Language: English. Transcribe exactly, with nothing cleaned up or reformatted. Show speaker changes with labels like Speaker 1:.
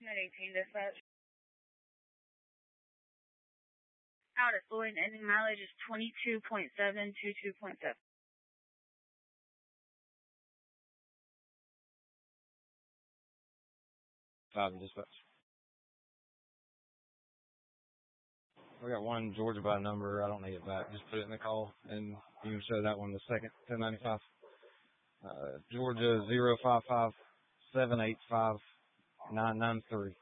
Speaker 1: nine eighteen dispatch. Out at Floyd, ending mileage is twenty-two point seven two two point seven.
Speaker 2: Five dispatch. We got one Georgia by number. I don't need it back. Just put it in the call, and you can show that one the second, ten ninety-five. Uh, Georgia zero five five seven eight five nine nine three.